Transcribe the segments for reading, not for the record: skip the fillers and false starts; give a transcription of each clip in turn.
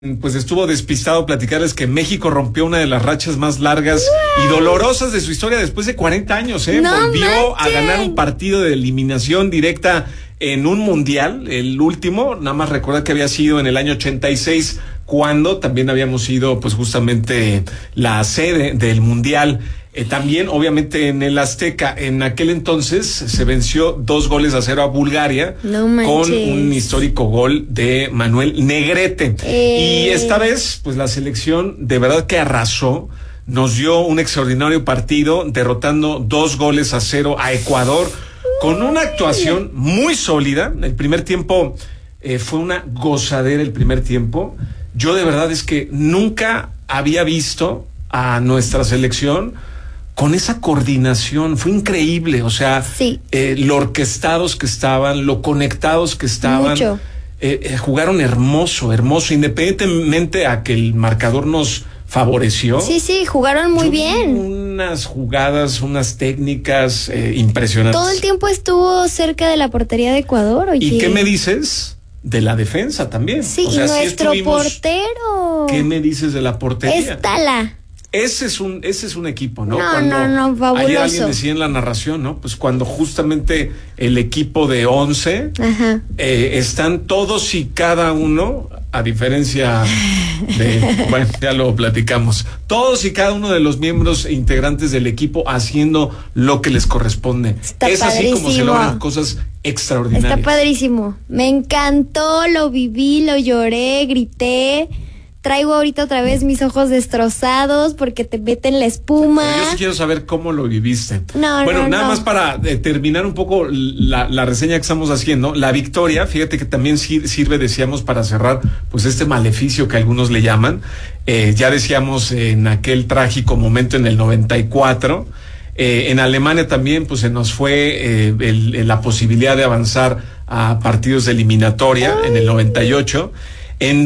Pues estuvo despistado platicarles que México rompió una de las rachas más largas y dolorosas de su historia después de 40 años, ¿eh? No Volvió a manchen. ganar un partido de eliminación directa en un mundial, el último, nada más recordar que había sido en el año 86, cuando también habíamos sido pues justamente la sede del mundial. También, obviamente, en el Azteca, en aquel entonces se venció 2-0 a Bulgaria, No manches. con un histórico gol de Manuel Negrete. Y esta vez, pues la selección de verdad que arrasó, nos dio un extraordinario partido, derrotando 2-0 a Ecuador, con una actuación muy sólida. El primer tiempo fue una gozadera, el primer tiempo. Yo de verdad es que nunca había visto a nuestra selección con esa coordinación. Fue increíble, o sea, sí. Lo orquestados que estaban, lo conectados que estaban. Mucho. Jugaron hermoso, independientemente a que el marcador nos favoreció. Sí, jugaron muy Yo vi bien. unas jugadas, unas técnicas impresionantes. Todo el tiempo estuvo cerca de la portería de Ecuador, oye. ¿Y qué me dices de la defensa también? Sí, o sea, y sí nuestro estuvimos- portero. ¿Qué me dices de la portería? Es Tala. Ese es un equipo, ¿no? No, fabuloso. Ayer alguien decía en la narración, ¿no? Pues cuando justamente el equipo de 11 Ajá. están todos y cada uno, a diferencia de, bueno, ya lo platicamos, todos y cada uno de los miembros e integrantes del equipo haciendo lo que les corresponde. Está es así como se padrísimo. logran cosas extraordinarias. Está padrísimo. Me encantó, lo viví, lo lloré, grité. Traigo ahorita otra vez mis ojos destrozados porque te meten la espuma. Pero yo sí quiero saber cómo lo viviste. No, bueno, no, nada no. más para terminar un poco la reseña que estamos haciendo. La victoria, fíjate que también sirve, decíamos, para cerrar pues este maleficio que algunos le llaman. Ya decíamos en aquel trágico momento en el 94. En Alemania también pues se nos fue la posibilidad de avanzar a partidos de eliminatoria en el 98. En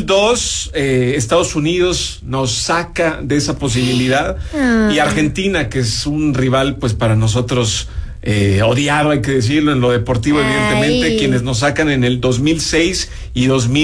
2002, Estados Unidos nos saca de esa posibilidad y Argentina, que es un rival, pues para nosotros odiado, hay que decirlo, en lo deportivo, evidentemente, quienes nos sacan en el 2006 y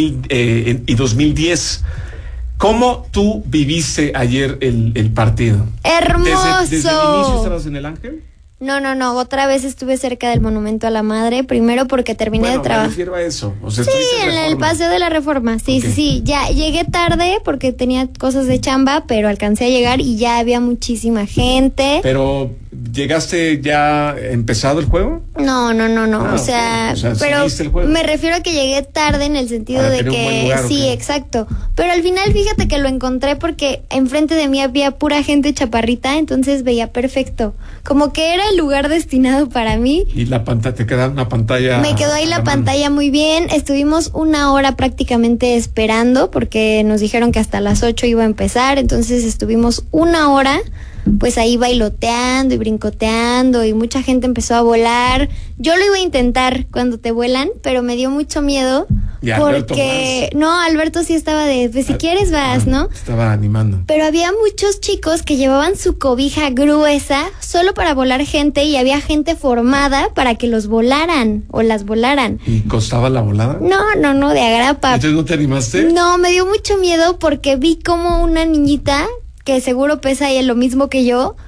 2010. ¿Cómo tú viviste ayer el partido? ¡Hermoso! ¿Desde el inicio estabas en el Ángel? No, otra vez estuve cerca del Monumento a la Madre, primero porque terminé de Me trabajar. refiero a eso. O sea, Sí, estuviste en el Reforma. Paseo de la Reforma, sí, Ok. sí, ya llegué tarde porque tenía cosas de chamba, pero alcancé a llegar y ya había muchísima gente. Pero, ¿llegaste ya empezado el juego? No, Ah, o sea, ok. O sea, ¿sí pero viste el juego? me refiero a que llegué tarde en el sentido Para de tener un buen que lugar, ¿o sí, qué? exacto. Pero al final fíjate que lo encontré porque enfrente de mí había pura gente chaparrita, entonces veía perfecto. Como que era el lugar destinado para mí. Y la pantalla, te queda una pantalla. Me quedó ahí a la mano. pantalla muy bien. Estuvimos una hora prácticamente esperando porque nos dijeron que hasta las 8 iba a empezar. Entonces estuvimos una hora pues ahí bailoteando y brincoteando y mucha gente empezó a volar. Yo lo iba a intentar cuando te vuelan, pero me dio mucho miedo Y Alberto porque no, Alberto sí estaba de, pues si quieres vas, ¿no? Estaba animando. Pero había muchos chicos que llevaban su cobija gruesa solo para volar gente y había gente formada para que los volaran o las volaran. ¿Y costaba la volada? No, de agrapa. ¿Entonces no te animaste? No, me dio mucho miedo porque vi como una niñita, que seguro pesa lo mismo que yo,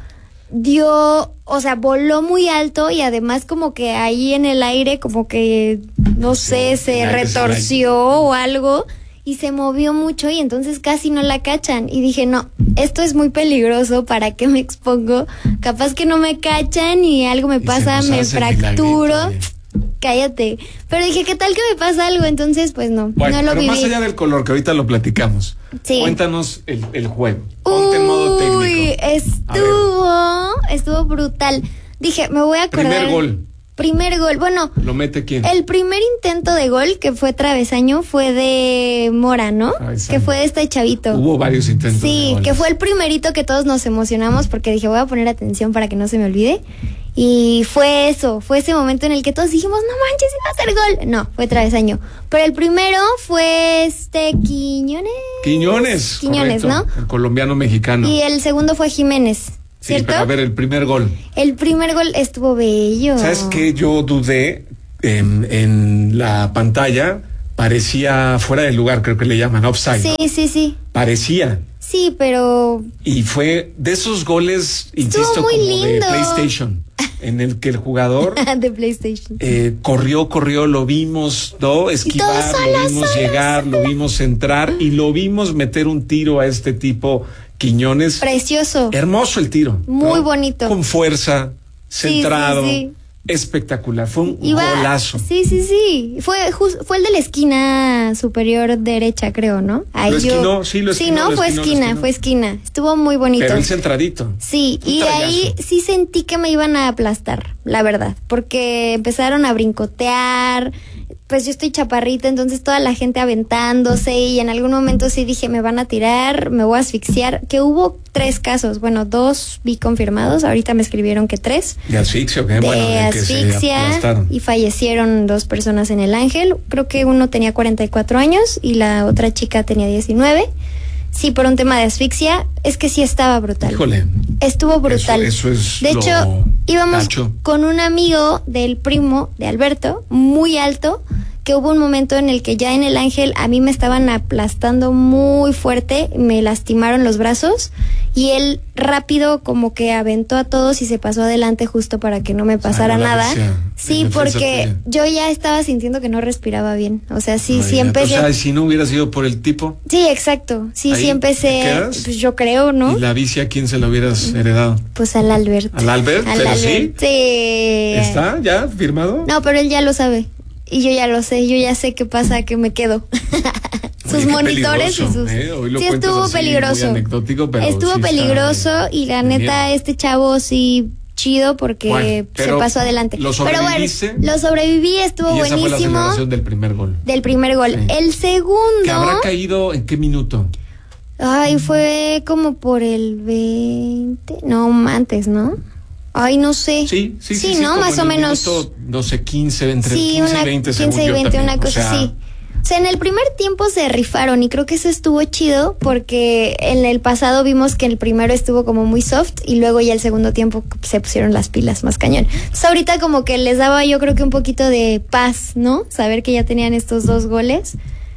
voló muy alto y además como que ahí en el aire como que, no sé, se tenía que ser retorció o algo y se movió mucho y entonces casi no la cachan. Y dije, no, esto es muy peligroso, ¿para qué me expongo? Capaz que no me cachan y algo me Y pasa, se me nos hace fracturo. milagrito, Cállate. Pero dije, ¿qué tal que me pasa algo? Entonces, pues no, Bueno, no lo pero viví. más allá del color, que ahorita lo platicamos. Sí. Cuéntanos el juego. Ponte en modo técnico. Uy, estuvo brutal. Dije, me voy a acordar. Primer gol. Bueno, ¿Lo mete quién? el primer intento de gol que fue travesaño fue de Mora, ¿no? Travesaño. Que fue de este chavito. Hubo varios intentos. de Sí, goles. que fue el primerito que todos nos emocionamos porque dije, voy a poner atención para que no se me olvide. Y fue ese momento en el que todos dijimos, no manches, iba a hacer gol. No, fue travesaño. Pero el primero fue Quiñones. Quiñones, Correcto, ¿no? El colombiano mexicano. Y el segundo fue Jiménez, Sí, ¿cierto? pero a ver, el primer gol. El primer gol estuvo bello. ¿Sabes qué? Yo dudé en la pantalla parecía fuera de lugar, creo que le llaman offside. Sí, ¿no? sí. Parecía. Sí, pero... Y fue de esos goles, Estuvo insisto, muy como lindo. de PlayStation, en el que el jugador de PlayStation. corrió, lo vimos, ¿no? Esquivar, lo vimos llegar, lo vimos entrar y lo vimos meter un tiro a este tipo Quiñones. Precioso. Hermoso el tiro. Muy ¿no? bonito. Con fuerza, centrado. Sí. Espectacular, fue un golazo. Sí. Fue el de la esquina superior derecha, creo, ¿no? Ahí lo esquinó. Sí, ¿no? Fue esquina. Estuvo muy bonito. Pero el centradito. Sí, y ahí sí sentí que me iban a aplastar, la verdad, porque empezaron a brincotear. Pues yo estoy chaparrita, entonces toda la gente aventándose y en algún momento sí dije, me van a tirar, me voy a asfixiar, que hubo 3 casos, bueno, 2 vi confirmados, ahorita me escribieron que 3. ¿De asfixia o qué? De asfixia, y fallecieron 2 personas en el Ángel, creo que uno tenía 44 años y la otra chica tenía 19. Sí, por un tema de asfixia, es que sí estaba brutal. Híjole. Estuvo brutal. Eso es de hecho, íbamos gacho. con un amigo del primo de Alberto, muy alto, que hubo un momento en el que ya en el Ángel a mí me estaban aplastando muy fuerte, me lastimaron los brazos y él rápido como que aventó a todos y se pasó adelante justo para que no me pasara nada. Sí, porque yo ya estaba sintiendo que no respiraba bien. O sea, sí empecé. O sea, si no hubiera sido por el tipo. Sí, exacto. Sí empecé. Pues yo creo, ¿no? ¿Y la bici a quién se la hubieras heredado? Pues al Albert. ¿Al Albert? ¿Pero sí? Sí. ¿Está ya firmado? No, pero él ya lo sabe. Y yo ya lo sé, yo ya sé qué pasa, que me quedo. Sus monitores y sus... Sí, estuvo peligroso. Pero estuvo sí peligroso y la neta, este chavo sí chido porque se pasó adelante. ¿Lo sobreviviste? Pero bueno, lo sobreviví, estuvo y esa buenísimo. Fue la celebración del primer gol. Del primer gol. Sí. El segundo... ¿Que habrá caído en qué minuto? Ay, fue como por el 20... No, antes, ¿no? Ay, no sé. Sí, ¿no? Más o menos. 12, 15, entre 15 y 20, 15 y 20, una cosa así. O sea, en el primer tiempo se rifaron y creo que eso estuvo chido porque en el pasado vimos que el primero estuvo como muy soft y luego ya el segundo tiempo se pusieron las pilas más cañón. Entonces ahorita como que les daba yo creo que un poquito de paz, ¿no? Saber que ya tenían estos 2 goles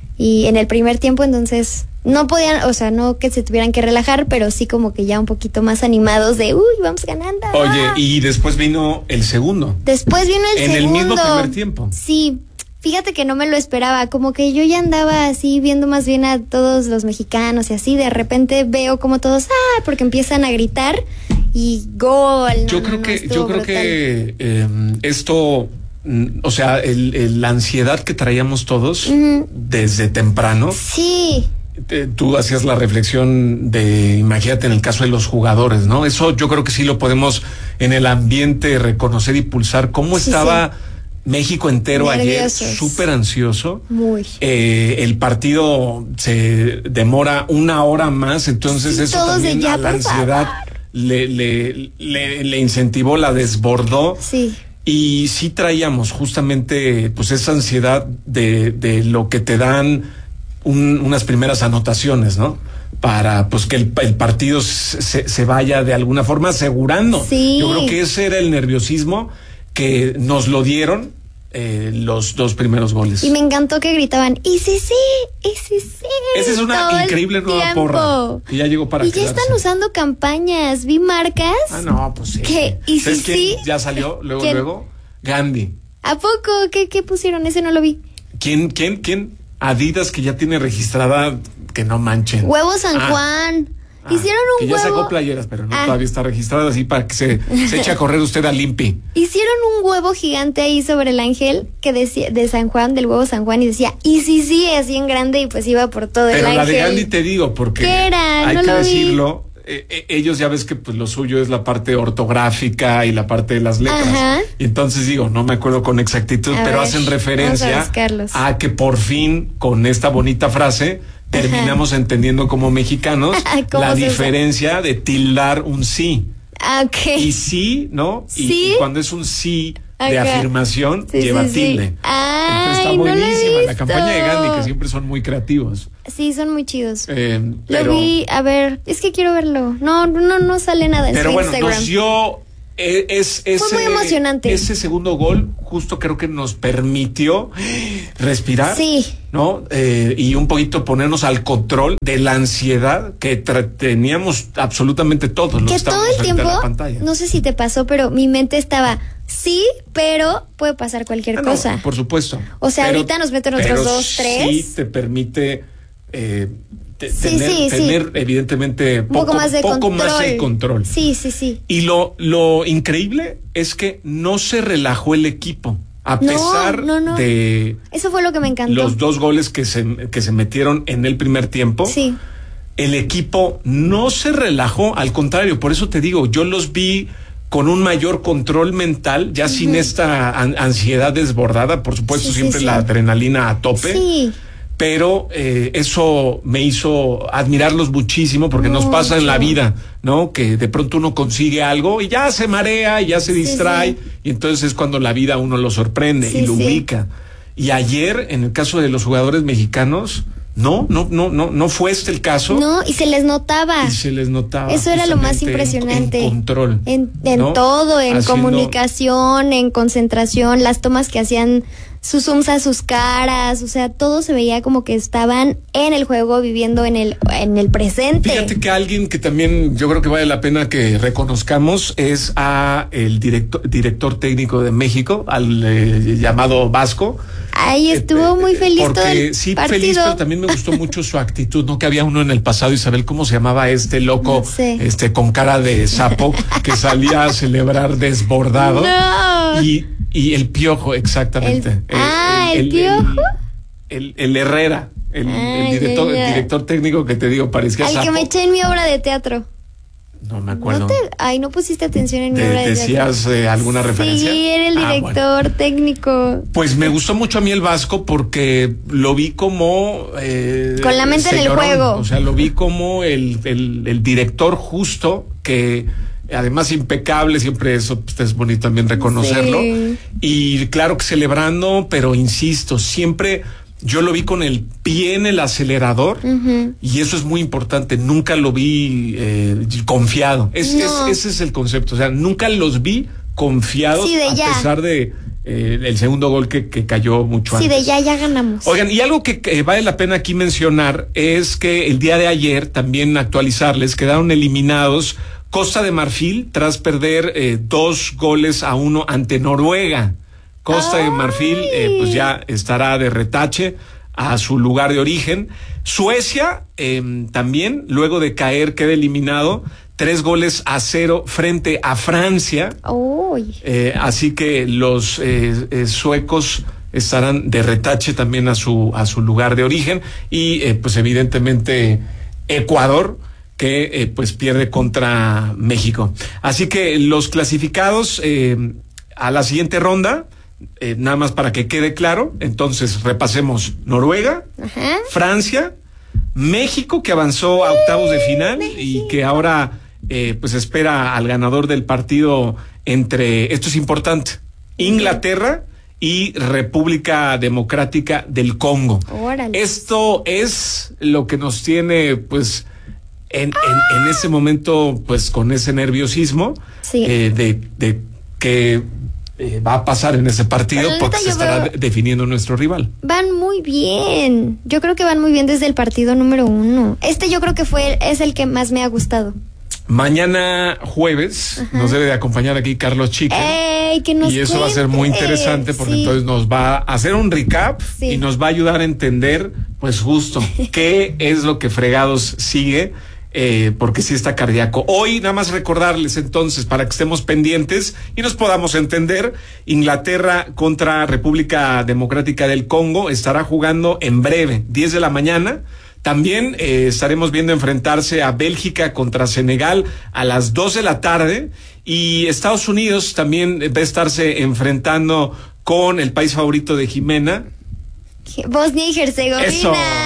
y en el primer tiempo entonces... No podían, o sea, no que se tuvieran que relajar, pero sí como que ya un poquito más animados de, vamos ganando. Oye, y después vino el segundo. Después vino el segundo. En el mismo primer tiempo. Sí, fíjate que no me lo esperaba, como que yo ya andaba así viendo más bien a todos los mexicanos y así, de repente veo como todos, porque empiezan a gritar y gol. Yo creo que esto... O sea, la ansiedad que traíamos todos desde temprano. Sí. Tú hacías la reflexión de, imagínate en el caso de los jugadores, ¿no? Eso yo creo que sí lo podemos en el ambiente reconocer y pulsar. ¿Cómo estaba México entero nerviosos ayer? Súper ansioso. Muy. El partido se demora 1 hora más, entonces eso también a la ansiedad le incentivó, la desbordó. Sí. Y sí traíamos justamente pues esa ansiedad de lo que te dan unas primeras anotaciones, ¿no? Para pues que el partido se vaya de alguna forma asegurando. Sí. Yo creo que ese era el nerviosismo que nos lo dieron los 2 primeros goles. Y me encantó que gritaban, y sí. Esa es una increíble nueva porra. Y ya llegó para quedarse. Y ya están usando campañas, vi marcas. No, pues sí. ¿Y ¿sabes quién ya salió? Luego, Gandhi. ¿A poco? ¿Qué pusieron? Ese no lo vi. ¿Quién? Adidas, que ya tiene registrada, que no manchen. Huevo San Juan. Hicieron un que huevo. Ya sacó playeras, pero no todavía está registrada, así para que se eche a correr usted a limpi. Hicieron un huevo gigante ahí sobre el Ángel que decía de San Juan, del huevo San Juan, y decía, y sí, así en grande, y pues iba por todo el Ángel. Pero la de Gandhi te digo, porque ¿qué era? hay no que lo decirlo. Ellos ya ves que pues lo suyo es la parte ortográfica y la parte de las letras. Ajá. Y entonces digo, no me acuerdo con exactitud, pero hacen referencia a que por fin con esta bonita frase terminamos entendiendo como mexicanos la diferencia de tildar un sí. Okay. Y sí, ¿no? ¿Sí? Y cuando es un sí de afirmación, lleva tilde. Ay, está buenísima no la campaña de Gandhi, que siempre son muy creativos. Sí, son muy chidos. Lo vi, a ver, es que quiero verlo. No sale nada en pero su bueno, Instagram. nos dio fue muy emocionante. Ese segundo gol justo creo que nos permitió respirar, Sí. ¿no? Y un poquito ponernos al control de la ansiedad que teníamos absolutamente todos los que Que todo estábamos el frente tiempo, a la pantalla. no sé si te pasó, pero mi mente estaba, sí, pero puede pasar cualquier No, cosa. por supuesto. O sea, ahorita nos meten otros pero 2, 3. Sí te permite Sí, tener evidentemente un poco más de control. más el control. Sí, sí, sí. Y lo increíble es que no se relajó el equipo. A No, pesar no. de Eso fue lo que me encantó. los 2 goles que se metieron en el primer tiempo, Sí. el equipo no se relajó, al contrario, por eso te digo, yo los vi con un mayor control mental, ya sin esta ansiedad desbordada, por supuesto, Sí, siempre sí. la adrenalina a tope. Sí. Pero eso me hizo admirarlos muchísimo porque nos pasa en la vida, ¿no? Que de pronto uno consigue algo y ya se marea y ya se distrae, y entonces es cuando la vida a uno lo sorprende y lo ubica. Y ayer, en el caso de los jugadores mexicanos, no fue este el caso. No, y se les notaba. Y se les notaba. Eso era lo más justamente impresionante. En control. En ¿no? todo, en Haciendo- comunicación, en concentración, las tomas que hacían, sus zooms a sus caras, o sea, todo se veía como que estaban en el juego, viviendo en el presente. Fíjate que alguien que también yo creo que vale la pena que reconozcamos es a el director técnico de México, al llamado Vasco. Ahí estuvo muy feliz todo Porque el sí, partido. feliz, pero también me gustó mucho su actitud, ¿no? Que había uno en el pasado, Isabel, ¿cómo se llamaba este loco? No sé. Con cara de sapo, que salía a celebrar desbordado. No. Y el Piojo, exactamente. ¿El Piojo? El Herrera, el ya. director técnico que te digo, parecía Al sapo. que me eché en mi obra de teatro. No me acuerdo. No pusiste atención en mi obra de teatro. ¿Decías alguna referencia? Sí, era el director técnico. Pues me gustó mucho a mí el Vasco porque lo vi como... Con la mente en el juego. O sea, lo vi como el director justo que... Además impecable, siempre eso pues, es bonito también reconocerlo. Sí. Y claro que celebrando, pero insisto, siempre yo lo vi con el pie en el acelerador. Y eso es muy importante, nunca lo vi confiado. Ese es el concepto, o sea, nunca los vi confiados a pesar de el segundo gol que cayó mucho antes. Sí, de ya ganamos. Oigan, y algo que vale la pena aquí mencionar es que el día de ayer, también actualizarles, quedaron eliminados Costa de Marfil tras perder 2-1 ante Noruega. Costa de Marfil pues ya estará de retache a su lugar de origen. Suecia también, luego de caer, queda eliminado 3-0 frente a Francia. Así que los suecos estarán de retache también a su lugar de origen. Y pues evidentemente Ecuador, que pues pierde contra México. Así que los clasificados a la siguiente ronda, nada más para que quede claro, entonces repasemos: Noruega, Francia, México, que avanzó a octavos de final, y que ahora pues espera al ganador del partido entre, esto es importante, Inglaterra y República Democrática del Congo. Órale. Esto es lo que nos tiene pues en ese momento pues con ese nerviosismo de que va a pasar en ese partido, porque se estará definiendo nuestro rival. Van muy bien, yo creo que van muy bien desde el partido número 1. Yo creo que es el que más me ha gustado. Mañana jueves nos debe de acompañar aquí Carlos Chique. Y eso va a ser muy interesante porque entonces nos va a hacer un recap y nos va a ayudar a entender pues justo qué es lo que fregados sigue. Porque sí está cardíaco. Hoy nada más recordarles entonces, para que estemos pendientes y nos podamos entender, Inglaterra contra República Democrática del Congo estará jugando en breve, 10 de la mañana. También estaremos viendo enfrentarse a Bélgica contra Senegal a las 2 de la tarde, y Estados Unidos también va a estarse enfrentando con el país favorito de Jimena, Bosnia y Herzegovina. Eso.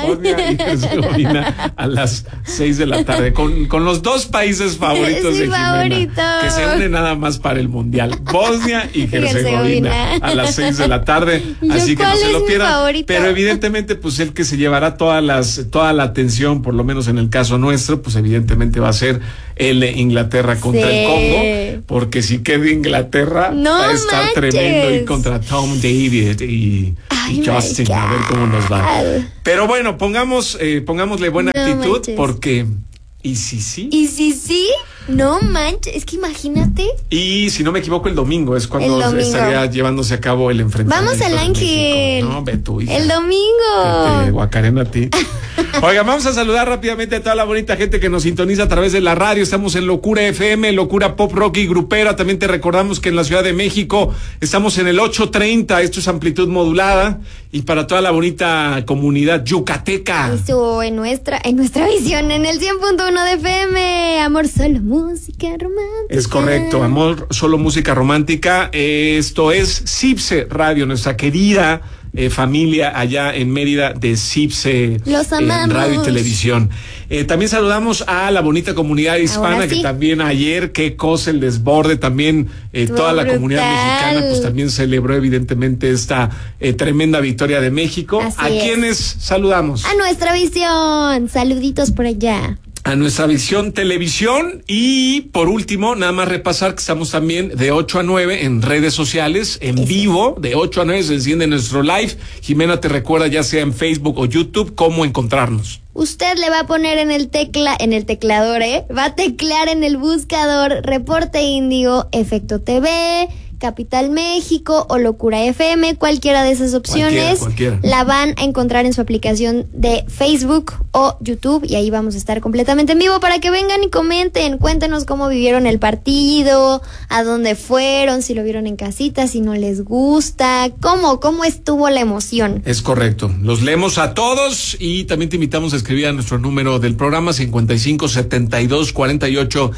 Bosnia y Herzegovina a las 6 de la tarde. Con los dos países favoritos Sí, de Jimena, favorito. que se unen nada más para el Mundial. Bosnia y Herzegovina a las 6 de la tarde. Así que no ¿cuál se es lo mi pierdan. favorito? Pero evidentemente, pues el que se llevará toda la atención, por lo menos en el caso nuestro, pues evidentemente va a ser el de Inglaterra contra el Congo, porque si queda Inglaterra No va a estar manches. tremendo, y contra Tom David y Justin, a ver cómo nos va. Pero bueno, pongámosle buena No actitud, manches. porque ¿y si sí? Y sí, no manches, es que imagínate. Y si no me equivoco, el domingo es cuando El domingo. estaría llevándose a cabo el enfrentamiento. Vamos al de Ángel. México. No, ve tú, hija. El domingo. Que te guacarena a ti. Oiga, vamos a saludar rápidamente a toda la bonita gente que nos sintoniza a través de la radio. Estamos en Locura FM, Locura Pop Rock y Grupera. También te recordamos que en la Ciudad de México estamos en el 830. Esto es amplitud modulada. Y para toda la bonita comunidad yucateca. Eso en nuestra visión, en el 100.1 de FM. Amor, solo música romántica. Es correcto, amor, solo música romántica. Esto es CIPSE Radio, nuestra querida familia allá en Mérida de CIPSE. Los amamos. Radio y televisión. También saludamos a la bonita comunidad hispana, Ahora sí. que también ayer, qué cosa, el desborde, también toda la comunidad brutal. mexicana, pues también celebró evidentemente esta tremenda victoria de México. Así ¿A es. quiénes saludamos? A nuestra visión. Saluditos por allá. A nuestra visión televisión, y por último, nada más repasar que estamos también de 8 a 9 en redes sociales, en vivo, de 8 a 9 se enciende nuestro live. Jimena te recuerda, ya sea en Facebook o YouTube, cómo encontrarnos. Usted le va a poner en el teclador, va a teclear en el buscador Reporte Índigo, Efecto TV, Capital México o Locura FM, cualquiera de esas opciones Cualquiera. la van a encontrar en su aplicación de Facebook o YouTube, y ahí vamos a estar completamente en vivo para que vengan y comenten, cuéntenos cómo vivieron el partido, a dónde fueron, si lo vieron en casita, si no les gusta, cómo estuvo la emoción. Es correcto. Los leemos a todos, y también te invitamos a escribir a nuestro número del programa 55 72 48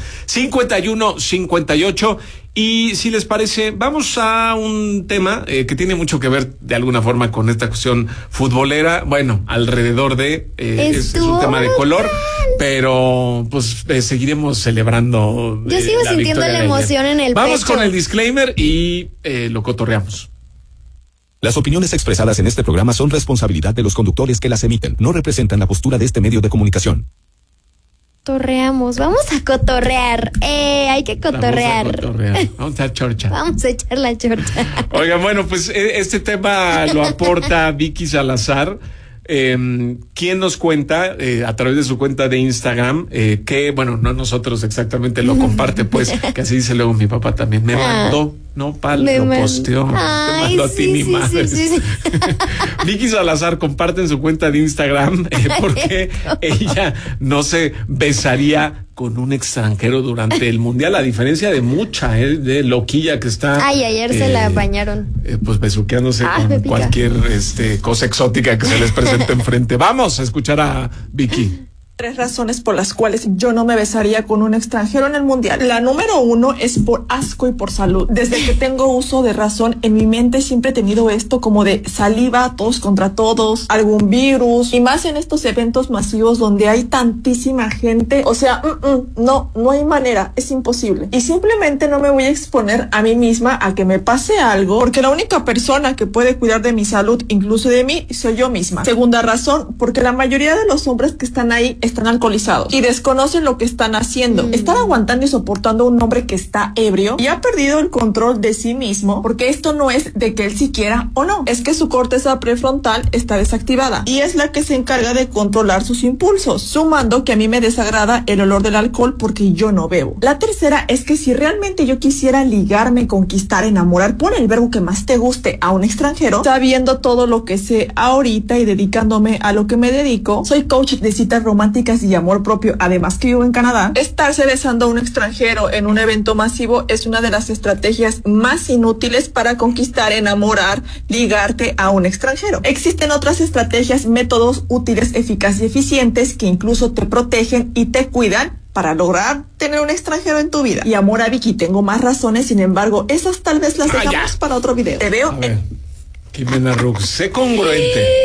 51 58. Y si les parece, vamos a un tema que tiene mucho que ver de alguna forma con esta cuestión futbolera. Bueno, alrededor de es un tema de color, pero pues seguiremos celebrando. Yo sigo la sintiendo victoria la de emoción ayer. en el Vamos pecho. con el disclaimer y lo cotorreamos. Las opiniones expresadas en este programa son responsabilidad de los conductores que las emiten. No representan la postura de este medio de comunicación. Vamos a cotorrear. Hay que cotorrear. Vamos a cotorrear. Vamos a chorcha. Vamos a echar la chorcha. Oigan, bueno, pues este tema lo aporta Vicky Salazar, quien nos cuenta a través de su cuenta de Instagram, que, bueno, no nosotros exactamente, lo comparte, pues, que así dice luego mi papá también. Me mandó, no, lo posteó. Te mandó a ti mi madre. Sí. Vicky Salazar comparte en su cuenta de Instagram porque ella no se besaría con un extranjero durante el mundial, a diferencia de mucha, de loquilla que está. Ay, ayer se la bañaron. Pues besuqueándose con me pica. cualquier cosa exótica que se les presente enfrente. Vamos a escuchar a Vicky. 3 razones por las cuales yo no me besaría con un extranjero en el mundial. La número 1 es por asco y por salud. Desde que tengo uso de razón, en mi mente siempre he tenido esto como de saliva, todos contra todos, algún virus, y más en estos eventos masivos donde hay tantísima gente. O sea, no hay manera, es imposible. Y simplemente no me voy a exponer a mí misma a que me pase algo, porque la única persona que puede cuidar de mi salud, incluso de mí, soy yo misma. Segunda razón, porque la mayoría de los hombres que están ahí están alcoholizados y desconocen lo que están haciendo. Están aguantando y soportando a un hombre que está ebrio y ha perdido el control de sí mismo, porque esto no es de que él sí quiera o no, es que su corteza prefrontal está desactivada y es la que se encarga de controlar sus impulsos, sumando que a mí me desagrada el olor del alcohol porque yo no bebo. La tercera es que si realmente yo quisiera ligarme, conquistar, enamorar, pon el verbo que más te guste, a un extranjero, sabiendo todo lo que sé ahorita y dedicándome a lo que me dedico, soy coach de citas románticas y amor propio, además que vivo en Canadá, estarse besando a un extranjero en un evento masivo es una de las estrategias más inútiles para conquistar, enamorar, ligarte a un extranjero. Existen otras estrategias, métodos útiles, eficaces y eficientes que incluso te protegen y te cuidan para lograr tener un extranjero en tu vida. Y amor a Vicky, tengo más razones, sin embargo, esas tal vez las dejamos para otro video. Te veo Jimena Rux, sé congruente.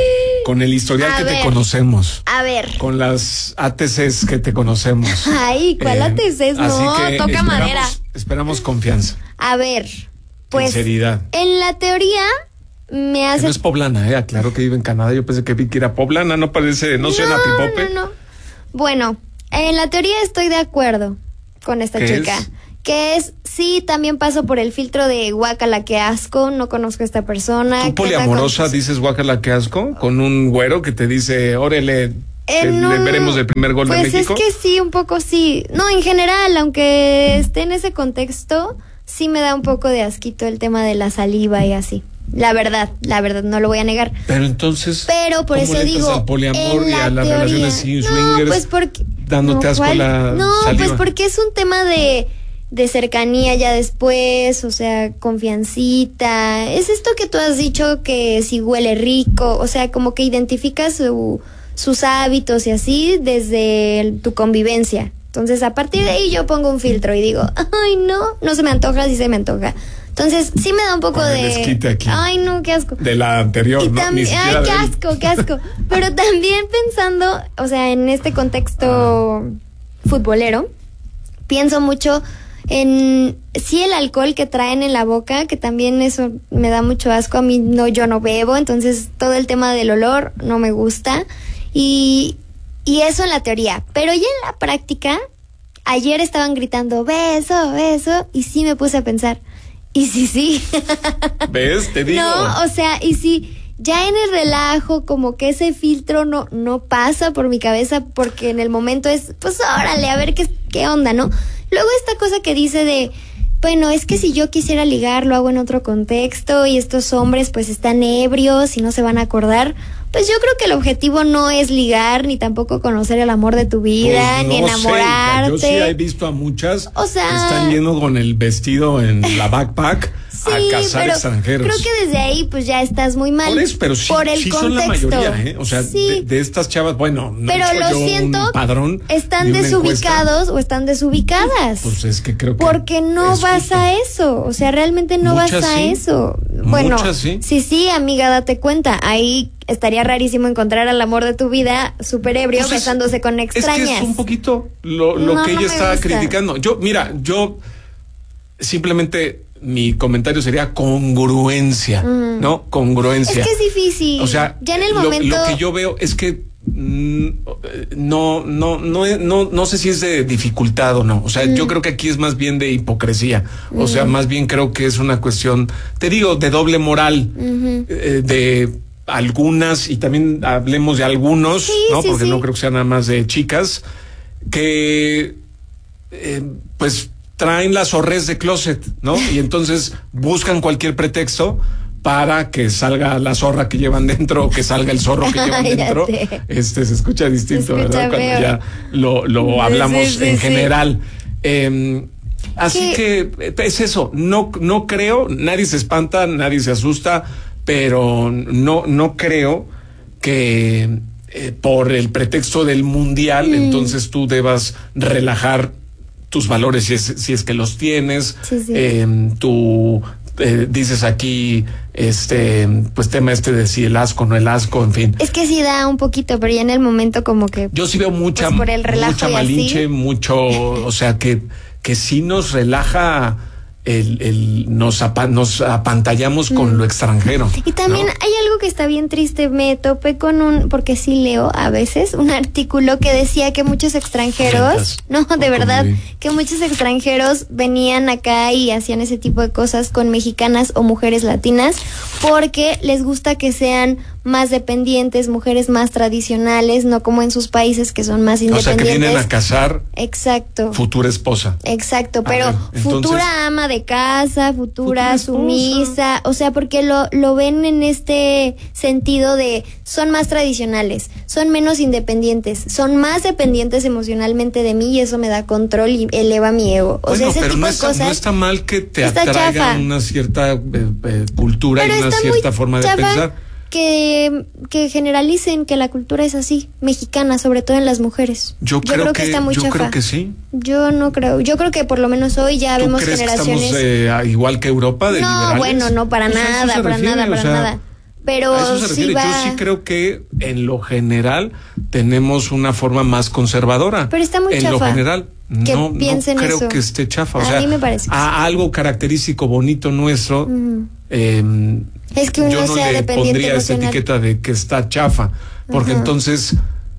Con el historial A que ver. te conocemos. A ver. Con las ATCs que te conocemos. Ay, ¿cuál ATCs? No, así que toca madera. Esperamos confianza. A ver, pues. Sinceridad. En la teoría me Que hace. no es poblana, aclaro que vive en Canadá. Yo pensé que Vicky era poblana, no parece, no suena pipope. No. Bueno, en la teoría estoy de acuerdo con esta ¿Qué chica. es? Que es, sí, también paso por el filtro de guácala, qué asco, no conozco a esta persona. ¿Tú ¿qué onda poliamorosa con- dices guácala qué asco? Con un güero que te dice, órale, No, le veremos el primer gol pues de México. es que sí, un poco sí. No, en general, aunque esté en ese contexto, sí me da un poco de asquito el tema de la saliva y así. La verdad, no lo voy a negar. Pero entonces, Pero por ¿cómo eso le entras digo, al poliamor en y a la las teoría- relaciones sin no, swingers, pues porque dándote asco ¿cuál? la No, saliva? pues porque es un tema de cercanía ya después, o sea, confiancita. Es esto que tú has dicho, que si huele rico, o sea, como que identificas sus hábitos y así desde tu convivencia. Entonces, a partir de ahí yo pongo un filtro y digo, ay, no se me antoja, sí se me antoja. Entonces, sí me da un poco Con el de... desquite aquí. Ay, no, qué asco. De la anterior, Y ¿no? Ni también, siquiera ay, de él. qué asco. Pero también pensando, o sea, en este contexto futbolero, pienso mucho en sí el alcohol que traen en la boca, que también eso me da mucho asco. A mí no, yo no bebo, entonces todo el tema del olor no me gusta. Y eso en la teoría. Pero ya en la práctica, ayer estaban gritando beso, y sí me puse a pensar, y sí. ¿Ves? Te digo. No, o sea, y si ya en el relajo, como que ese filtro no pasa por mi cabeza, porque en el momento es, pues órale, a ver qué onda, ¿no? Luego esta cosa que dice de, bueno, es que si yo quisiera ligar, lo hago en otro contexto, y estos hombres pues están ebrios y no se van a acordar. Pues yo creo que el objetivo no es ligar, ni tampoco conocer el amor de tu vida, Pues ni no sé, enamorarte. yo sí he visto a muchas O sea- que están yendo con el vestido en la backpack Sí, a cazar pero extranjeros. creo que desde ahí pues ya estás muy mal. Por eso, pero sí, por el sí contexto. son la mayoría, ¿eh? O sea, Sí. de estas chavas, bueno, no Pero he hecho lo yo siento, un padrón están de una desubicados o están desubicadas. Pues es que creo que porque no es vas justo. a eso, o sea, realmente no Muchas vas a sí. eso. Bueno, Muchas sí. sí, amiga, date cuenta, ahí estaría rarísimo encontrar al amor de tu vida súper ebrio Pues es- besándose con extrañas. Es que es un poquito lo No, que no ella me está gusta. criticando. Yo simplemente mi comentario sería congruencia, ¿no? Congruencia. Es que es difícil. O sea, ya en el lo momento que yo veo es que no sé si es de dificultad o no. O sea, yo creo que aquí es más bien de hipocresía. O sea, más bien creo que es una cuestión, te digo, de doble moral, de algunas, y también hablemos de algunos, Sí, ¿no? sí, Porque sí. no creo que sea nada más de chicas, que pues traen las zorres de closet, ¿no? Y entonces buscan cualquier pretexto para que salga la zorra que llevan dentro o que salga el zorro que llevan Ya dentro. sé. Se escucha distinto, Se escucha ¿verdad? Cuando feo. ya lo Sí, hablamos sí, en sí. general. Así que es eso, no creo, nadie se espanta, nadie se asusta, pero no creo que por el pretexto del mundial, entonces tú debas relajar tus valores si es que los tienes. Sí. Tú dices aquí, pues tema de si el asco, no el asco, en fin. es que sí da un poquito, pero ya en el momento como que Yo sí veo mucha, pues por el relajo mucha y así. malinche, mucho, o sea, que sí nos relaja nos apantallamos con lo extranjero. Y también ¿no? hay algo que está bien triste. Me topé con porque sí leo a veces un artículo que decía que muchos extranjeros, Ventas. no, de verdad, Conviví. que muchos extranjeros venían acá y hacían ese tipo de cosas con mexicanas o mujeres latinas porque les gusta que sean más dependientes, mujeres más tradicionales, no como en sus países que son más O sea, independientes. que vienen a casar Exacto. futura esposa. Exacto, pero ver, entonces- futura ama de casa, futura Futura esposa. sumisa, o sea, porque lo ven en este sentido de son más tradicionales, son menos independientes, son más dependientes emocionalmente de mí y eso me da control y eleva mi ego. O sea, ese pero tipo no, de cosas. no está mal que te Está atraiga chafa. una cierta cultura pero y una está cierta muy forma de chafa pensar. que generalicen que la cultura es así, mexicana, sobre todo en las mujeres. Yo creo que está muy yo chafa. creo que sí. Yo no creo. Yo creo que por lo menos hoy ya ¿Tú vemos crees que generaciones. estamos igual que Europa de No, liberales? bueno, no, para Pues a eso nada, se para refiere, nada, o para sea, nada. pero a eso se refiere. sí va... Yo sí creo que en lo general tenemos una forma más conservadora. Pero está muy en chafa. lo general Que no piensen creo eso. que esté chafa. O A sea, mí me parece que a algo característico bonito nuestro. Es que uno yo no sea le dependiente pondría esa emocional. etiqueta de que está chafa, porque entonces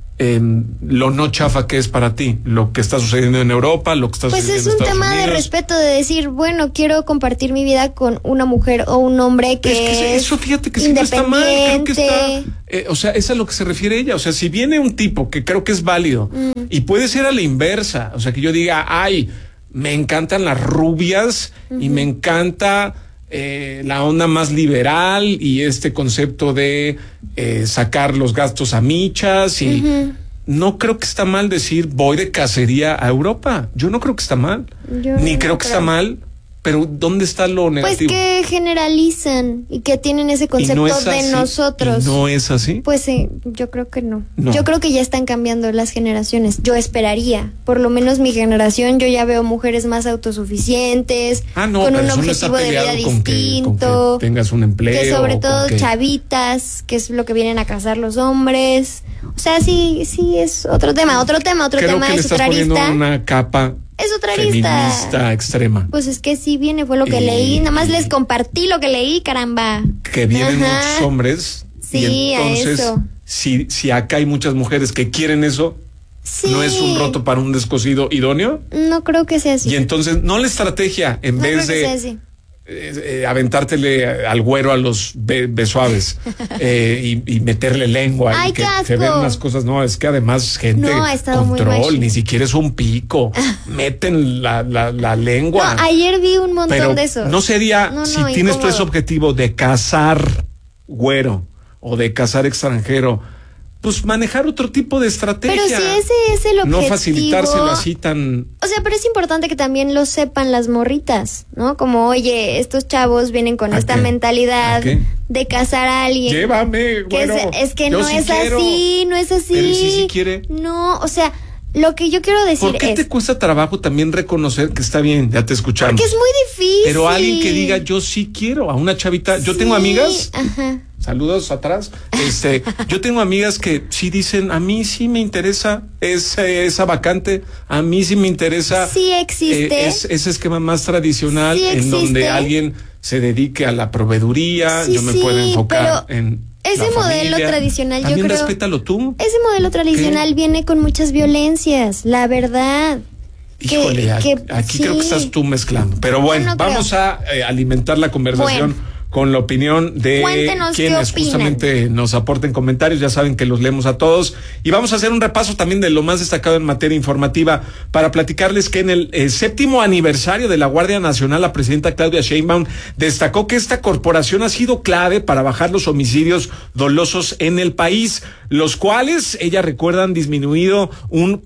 lo no chafa que es para ti, lo que está sucediendo en Europa, lo que está Pues sucediendo es en un Estados tema de Unidos. respeto, de decir, bueno, quiero compartir mi vida con una mujer o un hombre que Es que eso, fíjate que sí no está mal, creo que está, o sea, es a lo que se refiere ella. O sea, si viene un tipo que creo que es válido y puede ser a la inversa, o sea, que yo diga, ay, me encantan las rubias y me encanta la onda más liberal y este concepto de sacar los gastos a michas y no creo que está mal decir voy de cacería a Europa. Yo no creo que está mal, Yo ni no creo que está mal. Pero ¿dónde está lo Pues negativo? que generalizan y que tienen ese ¿Y concepto no es de así? nosotros. ¿Y no es así? Pues yo creo que no. No. Yo creo que ya están cambiando las generaciones. Yo esperaría. Por lo menos mi generación, yo ya veo mujeres más autosuficientes, No, con pero un eso no está objetivo de vida peleado con distinto. que tengas un empleo. Que sobre o todo con que- chavitas, que es lo que vienen a casar los hombres. O sea, sí es otro tema, Creo que le es estás otra poniendo arista. una capa Es otra arista. feminista extrema. Pues es que sí viene, fue lo que Y- leí. Nada más les compartí lo que leí, caramba. Que vienen Ajá. muchos hombres. Sí, y entonces, a eso. si acá hay muchas mujeres que quieren eso, Sí. ¿no es un roto para un descosido idóneo? No creo que sea así. Y entonces, no la estrategia, en No vez creo que sea de así. aventártele al güero a los besuaves y meterle lengua ¡Ay, y que qué se ven asco! unas cosas. No, es que además gente No, ha estado muy control, machi. ni siquiera es un pico, meten la lengua. No, ayer vi un montón Pero de esos. no sería, No, si no, tienes tú incómodo. ese objetivo de cazar güero o de cazar extranjero, pues manejar otro tipo de estrategia. Pero si ese es el objetivo. No facilitárselo así tan... O sea, pero es importante que también lo sepan las morritas, ¿no? Como, oye, estos chavos vienen con ¿A esta qué? mentalidad ¿A qué? de casar a alguien. Llévame, Que güero. es que Yo no sí es quiero. así, no es así. Pero ¿y si quiere? No, o sea, lo que yo quiero decir ¿Por qué es te cuesta trabajo también reconocer que está bien? Ya te escuchamos. que es muy difícil. Pero alguien que diga, yo sí quiero, a una chavita. Yo tengo Sí, amigas, Ajá. saludos atrás. Yo tengo amigas que sí dicen, a mí sí me interesa esa vacante, a mí sí me interesa. Sí existe. Ese esquema más tradicional Sí en donde existe. alguien se dedique a la proveeduría, Sí, yo me sí, puedo enfocar pero en ese la modelo familia. tradicional, yo También creo- respétalo tú. Ese modelo tradicional viene con muchas violencias, la verdad. Híjole, aquí creo que sí. estás tú mezclando. Pero bueno, No creo. vamos a alimentar la conversación con la opinión de Cuéntenos qué quienes opinan. justamente nos aporten comentarios. Ya saben que los leemos a todos. Y vamos a hacer un repaso también de lo más destacado en materia informativa para platicarles que en el 7º aniversario de la Guardia Nacional, la presidenta Claudia Sheinbaum destacó que esta corporación ha sido clave para bajar los homicidios dolosos en el país, los cuales, ella recuerda, han disminuido un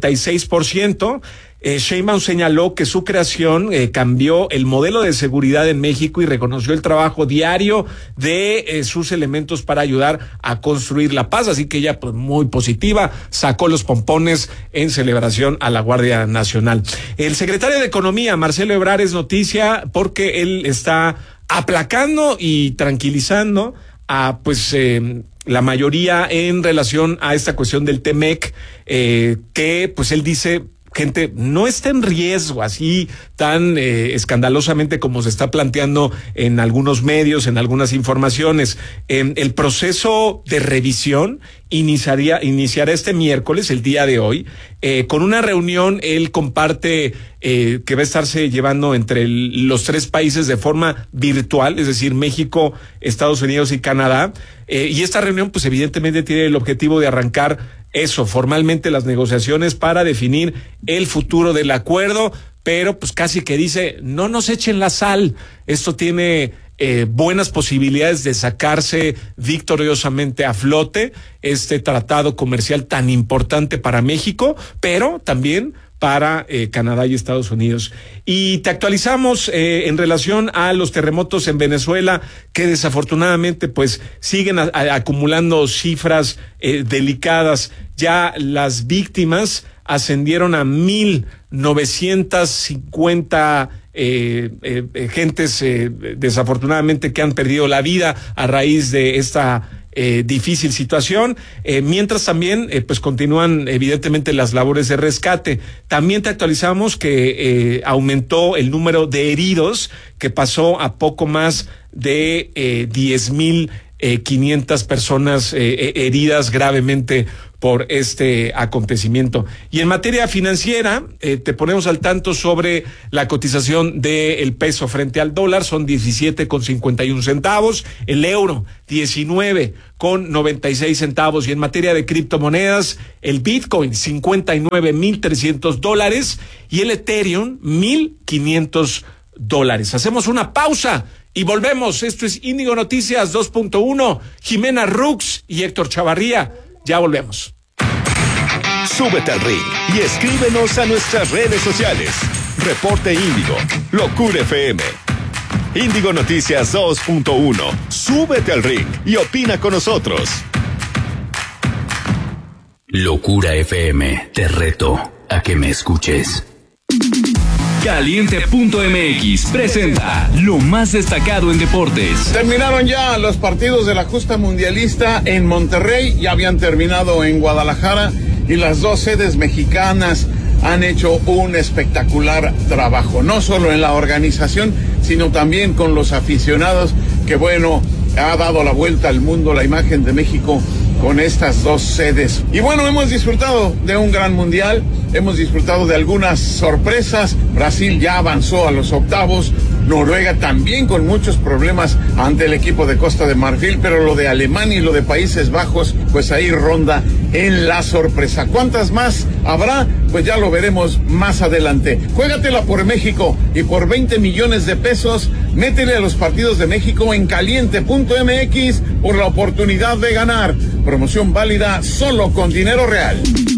46%. Sheinbaum señaló que su creación cambió el modelo de seguridad en México y reconoció el trabajo diario de sus elementos para ayudar a construir la paz. Así que ella, pues, muy positiva, sacó los pompones en celebración a la Guardia Nacional. El secretario de Economía, Marcelo Ebrard, es noticia porque él está aplacando y tranquilizando a la mayoría en relación a esta cuestión del TEMEC, que pues él dice, gente, no está en riesgo así tan escandalosamente como se está planteando en algunos medios, en algunas informaciones. El proceso de revisión iniciará este miércoles, el día de hoy, con una reunión. Él comparte que va a estarse llevando entre los 3 países de forma virtual, es decir, México, Estados Unidos y Canadá. Y esta reunión, pues evidentemente tiene el objetivo de arrancar formalmente las negociaciones para definir el futuro del acuerdo, pero pues casi que dice, no nos echen la sal, esto tiene buenas posibilidades de sacarse victoriosamente a flote este tratado comercial tan importante para México, pero también para Canadá y Estados Unidos. Y te actualizamos en relación a los terremotos en Venezuela, que desafortunadamente pues siguen acumulando cifras delicadas ya las víctimas ascendieron a 1,950 gentes desafortunadamente que han perdido la vida a raíz de esta difícil situación, mientras también pues continúan evidentemente las labores de rescate. También te actualizamos que aumentó el número de heridos, que pasó a poco más de 10,500 personas heridas gravemente por este acontecimiento. Y en materia financiera, te ponemos al tanto sobre la cotización del peso frente al dólar, son 17,51 centavos, el euro 19,96 centavos, y en materia de criptomonedas, el Bitcoin $59,300 y el Ethereum $1,500. Hacemos una pausa y volvemos. Esto es Índigo Noticias 2.1, Jimena Rux y Héctor Chavarría. Ya volvemos. Súbete al ring y escríbenos a nuestras redes sociales. Reporte Índigo, Locura FM. Índigo Noticias 2.1. Súbete al ring y opina con nosotros. Locura FM, te reto a que me escuches. Caliente.mx presenta lo más destacado en deportes. Terminaron ya los partidos de la justa mundialista en Monterrey, ya habían terminado en Guadalajara, y las dos sedes mexicanas han hecho un espectacular trabajo, no solo en la organización, sino también con los aficionados, que bueno, ha dado la vuelta al mundo la imagen de México con estas dos sedes. Y bueno, hemos disfrutado de un gran mundial, hemos disfrutado de algunas sorpresas. Brasil ya avanzó a los octavos, Noruega también con muchos problemas ante el equipo de Costa de Marfil, pero lo de Alemania y lo de Países Bajos, pues ahí ronda en la sorpresa. ¿Cuántas más habrá? Pues ya lo veremos más adelante. Juégatela por México y por 20 millones de pesos, métele a los partidos de México en caliente.mx por la oportunidad de ganar. Promoción válida solo con dinero real.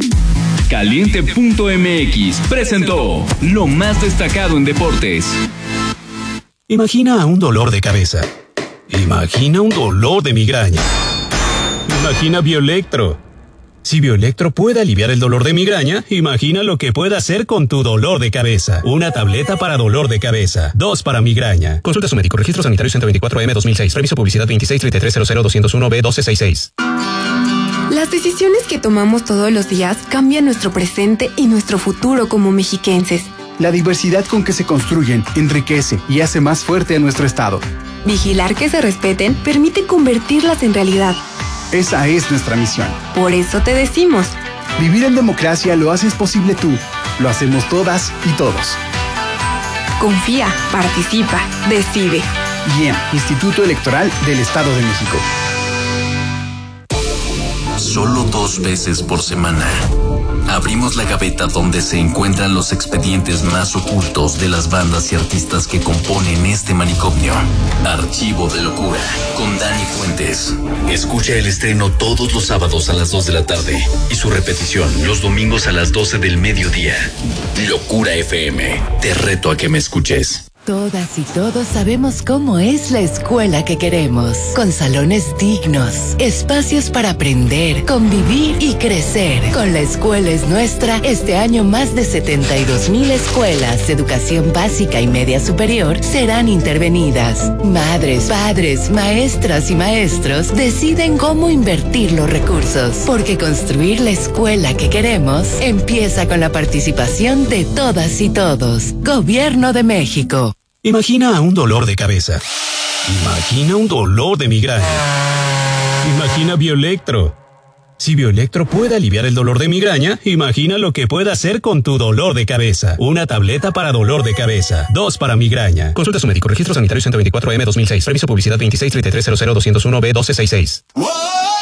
Caliente.mx presentó lo más destacado en deportes. Imagina un dolor de cabeza. Imagina un dolor de migraña. Imagina Bioelectro. Si Bioelectro puede aliviar el dolor de migraña, imagina lo que puede hacer con tu dolor de cabeza. Una tableta para dolor de cabeza, 2 para migraña. Consulta a su médico. Registro sanitario 124M 2006. Reviso publicidad 2633000201B1266. Las decisiones que tomamos todos los días cambian nuestro presente y nuestro futuro como mexiquenses. La diversidad con que se construyen enriquece y hace más fuerte a nuestro estado. Vigilar que se respeten permite convertirlas en realidad. Esa es nuestra misión. Por eso te decimos: vivir en democracia lo haces posible tú, lo hacemos todas y todos. Confía, participa, decide. IEM, Instituto Electoral del Estado de México. Solo 2 veces por semana abrimos la gaveta donde se encuentran los expedientes más ocultos de las bandas y artistas que componen este manicomio. Archivo de Locura, con Dani Fuentes. Escucha el estreno todos los sábados a las 2 de la tarde y su repetición los domingos a las 12 del mediodía. Locura FM, te reto a que me escuches. Todas y todos sabemos cómo es la escuela que queremos, con salones dignos, espacios para aprender, convivir y crecer. Con La Escuela es Nuestra, este año más de 72,000 escuelas de educación básica y media superior serán intervenidas. Madres, padres, maestras y maestros deciden cómo invertir los recursos, porque construir la escuela que queremos empieza con la participación de todas y todos. Gobierno de México. Imagina un dolor de cabeza. Imagina un dolor de migraña. Imagina Bioelectro. Si Bioelectro puede aliviar el dolor de migraña, imagina lo que puede hacer con tu dolor de cabeza. Una tableta para dolor de cabeza, 2 para migraña. Consulta a su médico. Registro sanitario 124M 2006. Reviso publicidad 2633000201B1266.